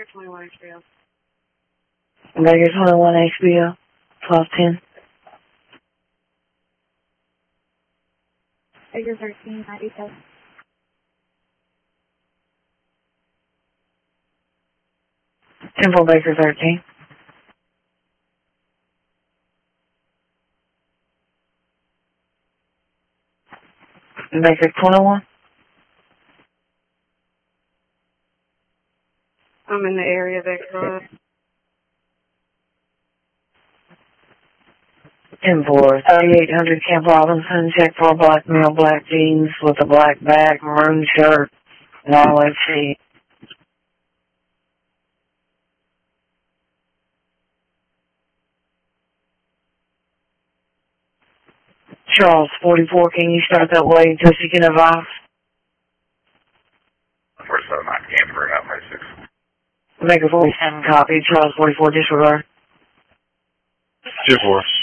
Baker 21 HBO. Baker 21 HBO, 1210. Baker 13 97. 10-4 Baker 13. Baker 21. I'm in the area, Baker. 10-4, 3800 Camp Robinson. Check for a black male, black jeans with a black back, maroon shirt, and olive feet. Charles 44, can you start that way until she can advise? 47, I can't bring up my 6. Baker 47, copy. Charles 44, disregard. 2-4.